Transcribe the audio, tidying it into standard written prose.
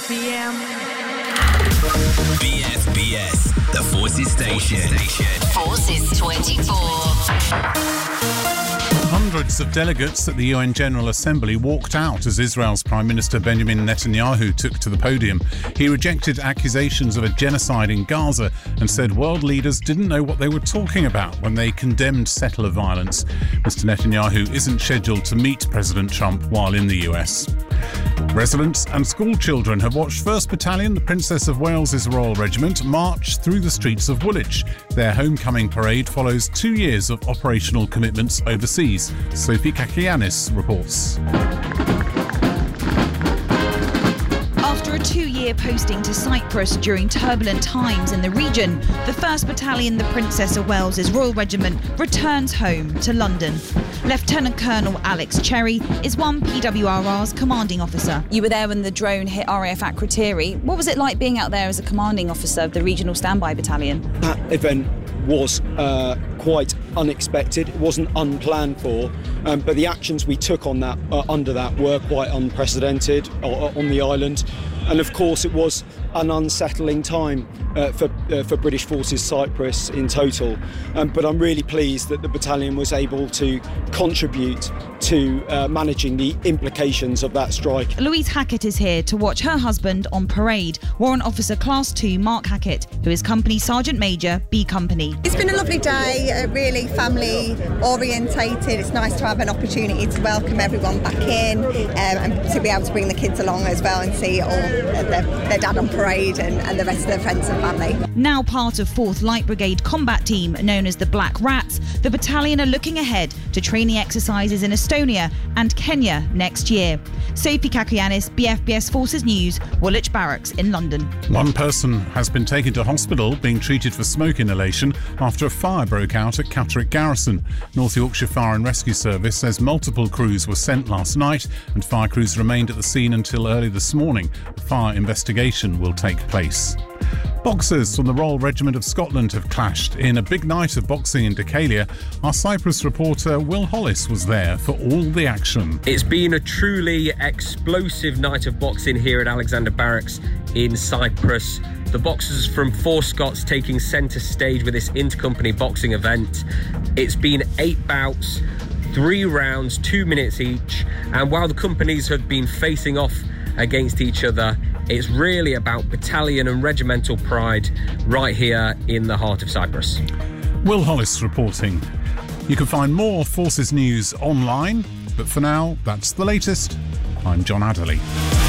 p.m. BFBS, the Forces Station. Forces 24. Hundreds of delegates at the UN General Assembly walked out as Israel's Prime Minister Benjamin Netanyahu took to the podium. He rejected accusations of a genocide in Gaza and said world leaders didn't know what they were talking about when they condemned settler violence. Mr. Netanyahu isn't scheduled to meet President Trump while in the US. Residents and school children have watched 1st Battalion, the Princess of Wales's Royal Regiment, march through the streets of Woolwich. Their homecoming parade follows 2 years of operational commitments overseas. Sophie Kakianis reports. After a 2-year posting to Cyprus during turbulent times in the region, the 1st Battalion, the Princess of Wales's Royal Regiment, returns home to London. Lieutenant Colonel Alex Cherry is one PWRR's commanding officer. You were there when the drone hit RAF Akrotiri. What was it like being out there as a commanding officer of the Regional Standby Battalion? That event was quite unexpected. It wasn't unplanned for, but the actions we took on that under that were quite unprecedented on the island. And of course, it was an unsettling time for British Forces Cyprus in total. But I'm really pleased that the battalion was able to contribute to managing the implications of that strike. Louise Hackett is here to watch her husband on parade. Warrant Officer Class 2 Mark Hackett, who is Company Sergeant Major, B Company. It's been a lovely day, really family orientated. It's nice to have an opportunity to welcome everyone back in and to be able to bring the kids along as well and see all their dad on parade and the rest of their friends and family. Now part of 4th Light Brigade combat team known as the Black Rats, the battalion are looking ahead to training exercises in Estonia and Kenya next year. Sophie Kakianis, BFBS Forces News, Woolwich Barracks in London. One person has been taken to hospital being treated for smoke inhalation after a fire broke out at Catterick Garrison. North Yorkshire Fire and Rescue Service says multiple crews were sent last night and fire crews remained at the scene until early this morning. A fire investigation will take place. Boxers from the Royal Regiment of Scotland have clashed in a big night of boxing in Decalia. Our Cyprus reporter Will Hollis was there for all the action. It's been a truly explosive night of boxing here at Alexander Barracks in Cyprus. The boxers from Four Scots taking centre stage with this intercompany boxing event. It's been 8 bouts, 3 rounds, 2 minutes each, and while the companies have been facing off against each other, it's really about battalion and regimental pride right here in the heart of Cyprus. Will Hollis reporting. You can find more Forces news online, but for now, that's the latest. I'm John Adderley.